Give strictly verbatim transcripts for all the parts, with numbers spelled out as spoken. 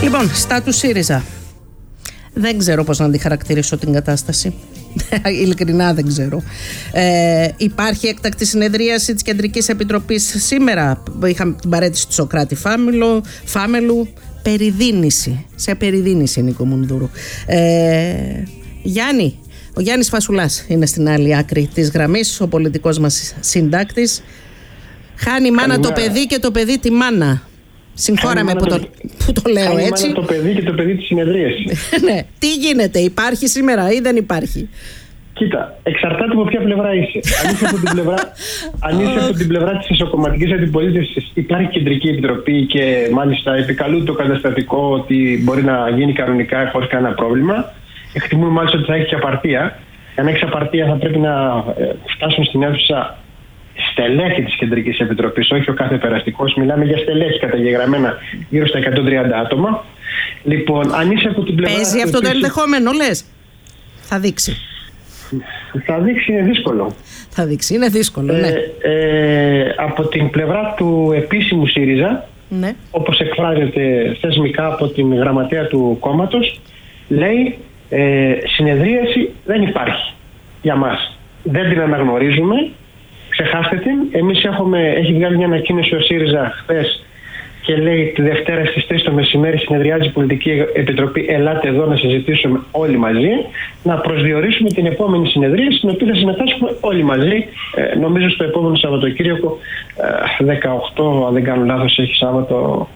Λοιπόν, στα του ΣΥΡΙΖΑ. Δεν ξέρω πώς να αντιχαρακτηρίσω την κατάσταση. Ειλικρινά δεν ξέρω. Ε, υπάρχει έκτακτη συνεδρίαση της Κεντρικής Επιτροπής σήμερα. Είχαμε την παραίτηση του Σωκράτη Φάμελου, Φάμελου. Περιδίνηση. Σε περιδίνηση, Νίκο Μουνδούρου. Ε, Γιάννη, ο Γιάννης Φασουλάς είναι στην άλλη άκρη της γραμμής, ο πολιτικός μας συντάκτης. Χάνει η μάνα Καλημέρα. Το παιδί και το παιδί τη μάνα. Συγχώρα με που το, που το λέω Χάνει έτσι. Χάνει το παιδί και το παιδί της συνεδρίασης. Ναι. Τι γίνεται, υπάρχει σήμερα ή δεν υπάρχει? Κοίτα, εξαρτάται από ποια πλευρά είσαι. Αν είσαι από την πλευρά, αν είσαι από την πλευρά της ισοκομματικής αντιπολίτευσης, υπάρχει Κεντρική Επιτροπή και μάλιστα επικαλούνται το καταστατικό ότι μπορεί να γίνει κανονικά χωρίς κανένα πρόβλημα. Εκτιμούν μάλιστα ότι θα έχει και απαρτία. Αν έχει απαρτία, θα πρέπει να φτάσουν στην αίθουσα στελέχη της Κεντρικής Επιτροπής, όχι ο κάθε περαστικός. Μιλάμε για στελέχη καταγεγραμμένα γύρω στα εκατόν τριάντα άτομα. Λοιπόν, αν είσαι από την πλευρά. Παίζει αυτό το ενδεχόμενο, λες? Θα δείξει. Θα δείξει, είναι δύσκολο. Θα δείξει, είναι δύσκολο, ναι. Ε, ε, από την πλευρά του επίσημου ΣΥΡΙΖΑ, ναι, όπως εκφράζεται θεσμικά από την γραμματέα του κόμματος, λέει ε, συνεδρίαση δεν υπάρχει για μας. Δεν την αναγνωρίζουμε, ξεχάστε την. Εμείς έχουμε, έχει βγάλει μια ανακοίνωση ο ΣΥΡΙΖΑ χθες και λέει τη Δευτέρα στις τρεις το μεσημέρι συνεδριάζει η Πολιτική Επιτροπή. Ελάτε εδώ να συζητήσουμε όλοι μαζί, να προσδιορίσουμε την επόμενη συνεδρία στην οποία θα συμμετάσχουμε όλοι μαζί. Ε, νομίζω στο επόμενο Σαββατοκύριακο, ε, δεκαοκτώ, αν δεν κάνω λάθος, έχει Σάββατο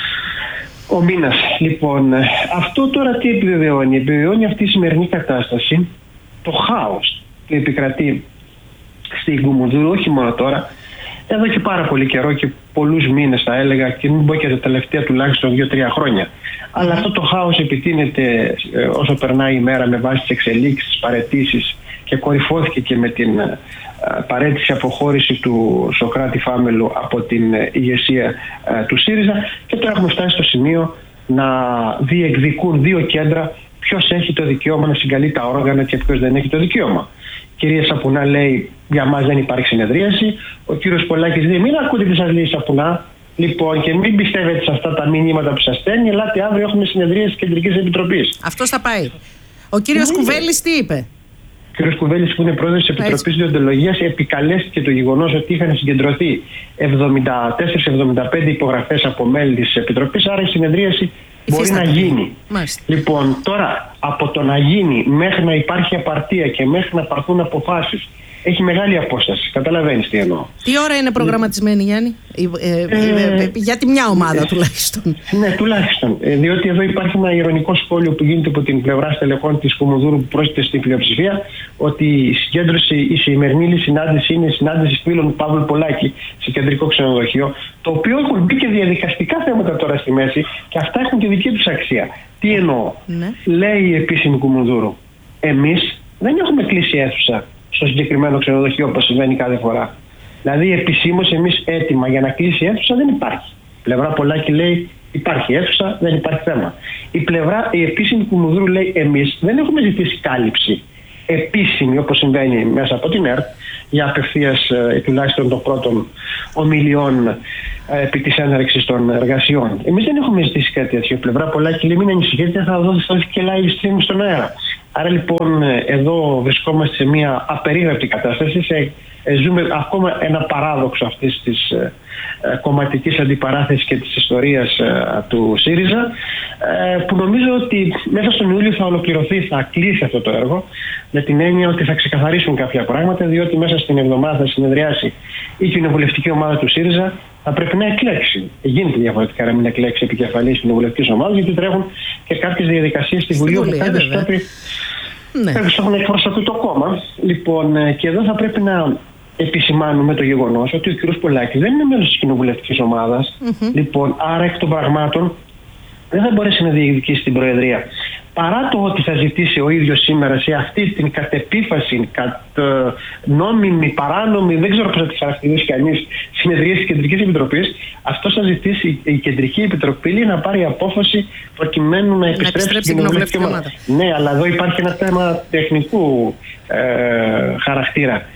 ο μήνας. Λοιπόν, ε, αυτό τώρα τι επιβεβαιώνει? Επιβεβαιώνει αυτή η σημερινή κατάσταση, το χάος που επικρατεί στην Κουμουνδούρου, όχι μόνο τώρα, εδώ και πάρα πολύ καιρό και πολλούς μήνες θα έλεγα, και μην πω και τα τελευταία τουλάχιστον δύο τρία χρόνια. Αλλά αυτό το χάος επιτείνεται ε, όσο περνάει η μέρα με βάση τις εξελίξεις, τις παραιτήσεις, και κορυφώθηκε και με την ε, παραίτηση αποχώρηση του Σωκράτη Φάμελου από την ε, ηγεσία ε, του ΣΥΡΙΖΑ, και τώρα έχουμε φτάσει στο σημείο να διεκδικούν δύο κέντρα ποιος έχει το δικαίωμα να συγκαλεί τα όργανα και ποιος δεν έχει το δικαίωμα. Η κυρία Σαπουνά λέει για μας δεν υπάρχει συνεδρίαση. Ο κύριος Πολάκης λέει μην ακούτε τι σας λέει η Σαπουνά. Λοιπόν, και μην πιστεύετε σε αυτά τα μηνύματα που σας στέλνει. Ελάτε αύριο, έχουμε συνεδρίαση της Κεντρικής Επιτροπής. Αυτός θα πάει. Ο κύριος ναι. Κουβέλης τι είπε? Ο κύριος Κουβέλης, που είναι πρόεδρος της Επιτροπής Διοντολογίας, επικαλέστηκε το γεγονός ότι είχαν συγκεντρωθεί εβδομήντα τέσσερα εβδομήντα πέντε υπογραφές από μέλη της Επιτροπής. Άρα η συνεδρίαση μπορεί να γίνει. Μάλιστα. Λοιπόν, τώρα από το να γίνει μέχρι να υπάρχει απαρτία και μέχρι να πάρθουν αποφάσεις, έχει μεγάλη απόσταση. Καταλαβαίνεις τι εννοώ. Τι ώρα είναι προγραμματισμένη, Γιάννη? Ε, ε, ε, ε, για τη μια ομάδα ε, τουλάχιστον. Ναι, τουλάχιστον. Ε, διότι εδώ υπάρχει ένα ειρωνικό σχόλιο που γίνεται από την πλευρά στελεχών της Κουμουνδούρου που πρόκειται στην πλειοψηφία, ότι η συγκέντρωση, η σημερινή συνάντηση είναι η συνάντηση φίλων του Παύλου Πολάκη σε κεντρικό ξενοδοχείο, το οποίο έχουν μπει και διαδικαστικά θέματα τώρα στη μέση και αυτά έχουν και δική τους αξία. Τι εννοώ? Ναι. Λέει η επίσημη Κουμουνδούρου, εμείς δεν έχουμε κλείσει αίθουσα στο συγκεκριμένο ξενοδοχείο όπως συμβαίνει κάθε φορά. Δηλαδή επισήμως εμείς έτοιμα για να κλείσει η αίθουσα δεν υπάρχει. Η πλευρά Πολάκη λέει υπάρχει αίθουσα, δεν υπάρχει θέμα. Η πλευρά, η επίσημη Κουμουνδούρου λέει εμείς δεν έχουμε ζητήσει κάλυψη επίσημη όπως συμβαίνει μέσα από την ΕΡΤ για απευθείας ε, τουλάχιστον των πρώτων ομιλιών ε, επί της έναρξης των εργασιών. Εμείς δεν έχουμε ζητήσει κάτι τέτοιο. Η πλευρά Πολάκη λέει μην ανησυχείτε, θα δώσει και live stream στον αέρα. Άρα λοιπόν εδώ βρισκόμαστε σε μια απερίγραπτη κατάσταση, σε, ε, ζούμε ακόμα ένα παράδοξο αυτής της ε, ε, κομματικής αντιπαράθεσης και της ιστορίας ε, του ΣΥΡΙΖΑ, ε, που νομίζω ότι μέσα στον Ιούλιο θα ολοκληρωθεί, θα κλείσει αυτό το έργο, με την έννοια ότι θα ξεκαθαρίσουν κάποια πράγματα, διότι μέσα στην εβδομάδα θα συνεδριάσει η κοινοβουλευτική ομάδα του ΣΥΡΙΖΑ, θα πρέπει να εκλέξει. Γίνεται διαφορετικά να μην εκλέξει επικεφαλής κοινοβουλευτικής ομάδας, γιατί τρέχουν και κάποιες διαδικασίες στη Βουλή όπου κάποιοι ναι. έχουν εκπροσωπεί το κόμμα. Λοιπόν, και εδώ θα πρέπει να επισημάνουμε το γεγονός ότι ο κ. Πολάκης δεν είναι μέλος της κοινοβουλευτικής ομάδας. Mm-hmm. Λοιπόν, άρα εκ των πραγμάτων δεν θα μπορέσει να διεκδικήσει την Προεδρία. Παρά το ότι θα ζητήσει ο ίδιος σήμερα σε αυτή την κατ' επίφαση, κατ' νόμιμη, παράνομη, δεν ξέρω πώς θα τη χαρακτηρίσει κανείς, συνεδρίες της Κεντρικής Επιτροπής, αυτό θα ζητήσει η Κεντρική Επιτροπή να πάρει απόφαση προκειμένου να επιστρέψει στην κοινοβουλευτική ομάδα. Ναι, αλλά εδώ υπάρχει ένα θέμα τεχνικού ε, χαρακτήρα.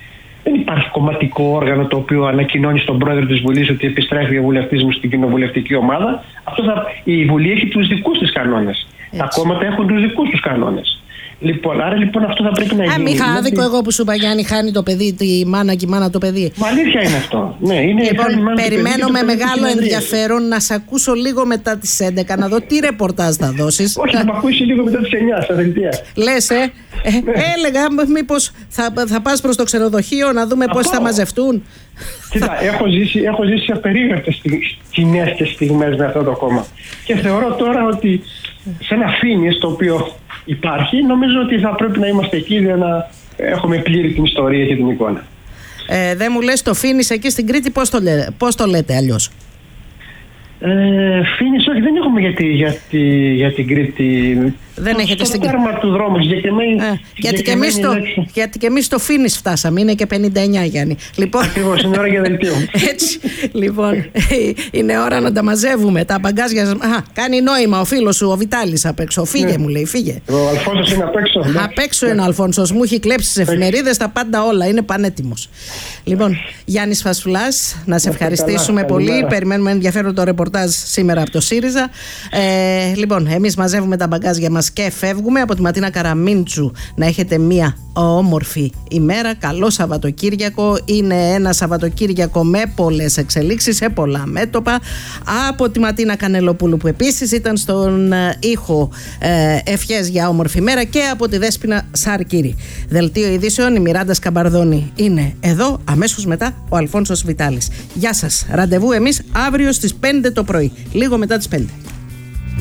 Δεν υπάρχει κομματικό όργανο το οποίο ανακοινώνει στον πρόεδρο της Βουλής ότι επιστρέφει ο βουλευτής μου στην κοινοβουλευτική ομάδα. Αυτό θα, η Βουλή έχει τους δικούς της κανόνες. Τα κόμματα έχουν τους δικούς τους κανόνες. Λοιπόν, άρα λοιπόν αυτό θα πρέπει να γίνει. Α, μη είχα άδικο εγώ που σου είπα, Γιάννη, χάνει το παιδί, τη μάνα και η μάνα το παιδί. Μα αλήθεια είναι αυτό. Ναι, είναι λοιπόν, περιμένω με μεγάλο ενδιαφέρον να σε ακούσω λίγο μετά τις έντεκα, να δω τι ρεπορτάζ θα δώσεις. Όχι, να με ακούσει λίγο μετά τις εννιά στα δελτία. Λες, ε, ε ναι. έλεγα μήπως θα, θα πας προς το ξενοδοχείο να δούμε πώς θα μαζευτούν. Κοίτα, έχω ζήσει, έχω ζήσει απερίγραπτες σκηνές και στιγμές με αυτό το κόμμα. Και θεωρώ τώρα ότι σε ένα φίνις το οποίο υπάρχει, νομίζω ότι θα πρέπει να είμαστε εκεί για να έχουμε πλήρη την ιστορία και την εικόνα. Ε, δεν μου λες το φίνις εκεί στην Κρήτη πώς το, λέ, πώς το λέτε αλλιώς? Ε, φίνις, όχι, δεν έχουμε για, τη, για, τη, για την Κρήτη. Δεν το, έχετε στην Κρήτη. Στο τέρμα του δρόμου, συγκεκριμένη. Ε, γιατί, και εμείς το, γιατί και εμείς το φίνις φτάσαμε, είναι και πενήντα εννιά, Γιάννη. Λοιπόν, ακριβώς, είναι ώρα για δελτίο. Έτσι, λοιπόν, είναι ώρα να τα μαζεύουμε, τα μπαγκάζια. Α, κάνει νόημα ο φίλος σου, ο Βιτάλης απ' έξω. Φύγε, ναι. μου λέει, φύγε. Ο Αλφόνσος είναι απ' έξω. Απ' έξω είναι ο Αλφόνσος, μου έχει κλέψει τις εφημερίδες, τα πάντα όλα, είναι πανέτοιμος. Λοιπόν, Γιάννης Φασουλάς, να σε ευχαριστήσουμε πολύ. Περιμένουμε ενδιαφέρον το ρεπορτάζ σήμερα από το ΣΥΡΙΖΑ. Ε, λοιπόν, εμείς μαζεύουμε τα μπαγκάζια μας και φεύγουμε. Από τη Ματίνα Καραμίντσου να έχετε μία όμορφη ημέρα. Καλό Σαββατοκύριακο. Είναι ένα Σαββατοκύριακο με πολλές εξελίξεις σε πολλά μέτωπα. Από τη Ματίνα Κανελοπούλου που επίσης ήταν στον ήχο ε, ευχές για όμορφη μέρα, και από τη Δέσποινα Σαρκύρη. Δελτίο ειδήσεων, η Μιράντα Σκαμπαρδόνη είναι εδώ. Αμέσως μετά ο Αλφόνσος Βιτάλης. Γεια σας. Ραντεβού εμείς αύριο στις πέντε το πρωί. Λίγο μετά τις πέντε.